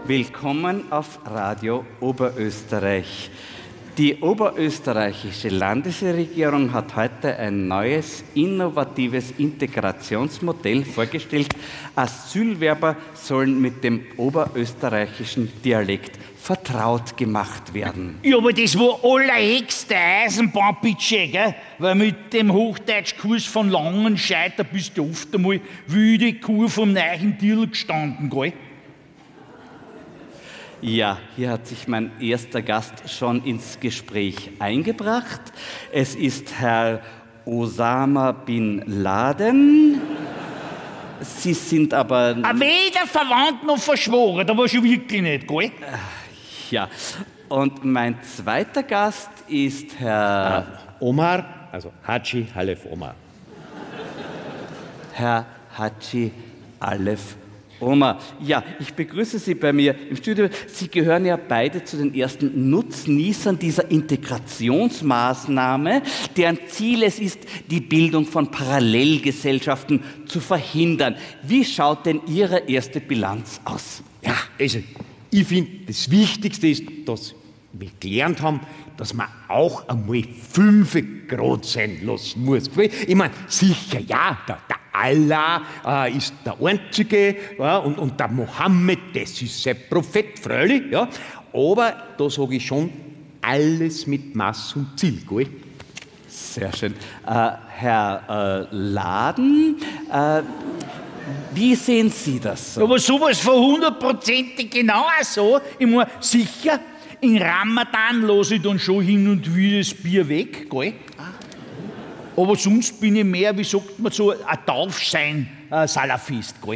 Willkommen auf Radio Oberösterreich. Die oberösterreichische Landesregierung hat heute ein neues, innovatives Integrationsmodell vorgestellt. Asylwerber sollen mit dem oberösterreichischen Dialekt vertraut gemacht werden. Ja, aber das war allerhöchste Eisenbahnbudget, gell? Weil mit dem Hochdeutschkurs von Langenscheidt, da bist du oft einmal wie die Kuh vom neuen Dirl gestanden, gell? Ja, hier hat sich mein erster Gast schon ins Gespräch eingebracht. Es ist Herr Osama bin Laden. Sie sind aber... Weder verwandt noch verschworen, aber schon wirklich nicht, gell? Ja, und mein zweiter Gast ist Herr... Omar, also Haji Halef Omar. Herr Haji Alef Omar. Ja, ich begrüße Sie bei mir im Studio. Sie gehören ja beide zu den ersten Nutznießern dieser Integrationsmaßnahme, deren Ziel es ist, die Bildung von Parallelgesellschaften zu verhindern. Wie schaut denn Ihre erste Bilanz aus? Ja, also ich finde, das Wichtigste ist, dass wir gelernt haben, dass man auch einmal 5 Grad sein lassen muss. Ich meine, sicher, ja, der Allah ist der Einzige, ja, und der Mohammed, das ist sein Prophet, freilich, ja, aber da sage ich schon, alles mit Maß und Ziel, gell? Sehr schön. Herr Laden, wie sehen Sie das so? Aber sowas von 100% genau so. Ich meine, sicher, in Ramadan lasse ich dann schon hin und wieder das Bier weg, gell? Aber sonst bin ich mehr, wie sagt man so, ein Taufschein-Salafist, gell?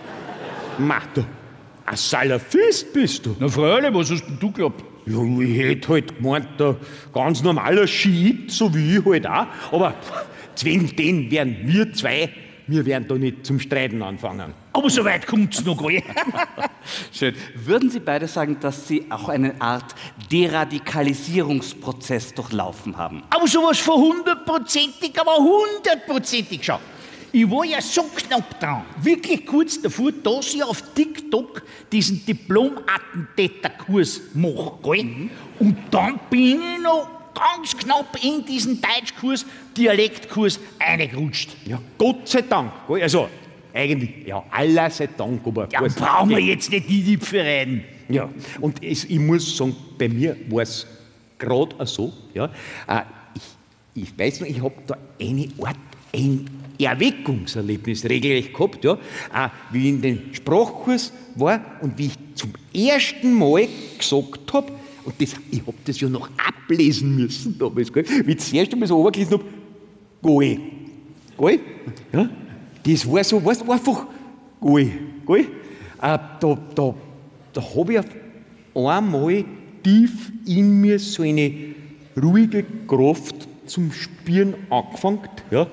Du, ein Salafist bist du? Na freilich, was hast denn du geglaubt? Ja, ich hätte halt gemeint, der ganz normaler Schiit, so wie ich halt auch. Aber zwischen denen wären wir zwei, wir werden da nicht zum Streiten anfangen. Aber so weit kommt's noch, gell? Schön. Würden Sie beide sagen, dass Sie auch eine Art Deradikalisierungsprozess durchlaufen haben? Aber sowas von 100%, aber 100% schau. Ich war ja so knapp dran, wirklich kurz davor, dass ich auf TikTok diesen Diplom-Attentäterkurs mache, gell? Und dann bin ich noch ganz knapp in diesen Deutschkurs, Dialektkurs reingerutscht. Ja, Gott sei Dank. Gell? Also, eigentlich, ja, Allah sei Dank. Aber ja, brauchen wir jetzt nicht die für reden. Ja, und ich muss sagen, bei mir war es gerade so, ja, ich weiß noch, ich habe da eine Art, ein Erweckungserlebnis regelrecht gehabt, ja, wie ich in den Sprachkurs war und wie ich zum ersten Mal gesagt habe, und das, ich habe das ja noch ablesen müssen damals, gell, wie ich das erste Mal so runtergelesen habe, Goi. Goi? Ja, das war so, weißt du, einfach Goi. Goi? Da habe ich auf einmal tief in mir so eine ruhige Kraft zum Spüren angefangen. Ja.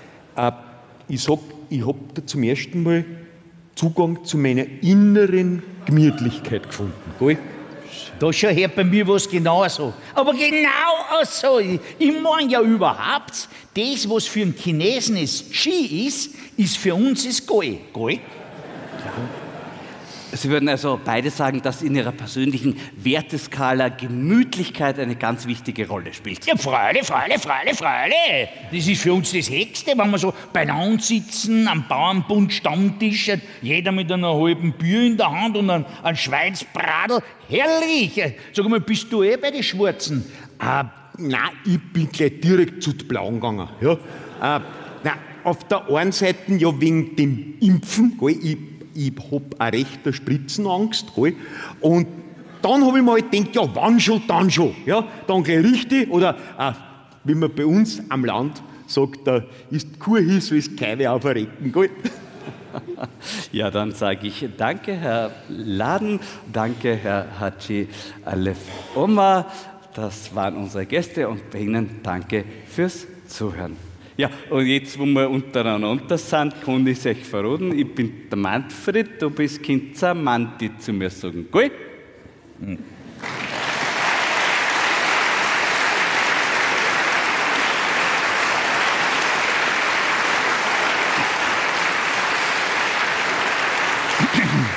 Ich sag, ich habe da zum ersten Mal Zugang zu meiner inneren Gemütlichkeit gefunden. Gell? Da schon hört bei mir was genauso. Aber genau so. Ich meine ja überhaupt, das, was für einen Chinesen es Ski ist für uns das Goi. Goi? Sie würden also beide sagen, dass in Ihrer persönlichen Werteskala Gemütlichkeit eine ganz wichtige Rolle spielt. Ja, freilich. Das ist für uns das Höchste, wenn wir so beieinander sitzen, am Bauernbund Stammtisch, jeder mit einer halben Bier in der Hand und ein Schweinsbradl. Herrlich! Sag mal, bist du bei den Schwarzen? Nein, ich bin gleich direkt zu den Blauen gegangen. Ja. Auf der einen Seite ja wegen dem Impfen, gell, ich habe eine rechte Spritzenangst. Gell? Und dann habe ich mir halt gedacht, ja, wann schon, dann schon. Ja? Dann gleich richtig. Oder wie man bei uns am Land sagt, da ist die Kuh hier, so ist keine auf der Recken. Gell? Ja, dann sage ich danke, Herr Laden, danke, Herr Haji Alef Omar. Das waren unsere Gäste und bei Ihnen danke fürs Zuhören. Ja, und jetzt, wo wir untereinander sind, kann ich es euch verraten. Ich bin der Manfred, du bist Kind Manti zu mir sagen. Gell?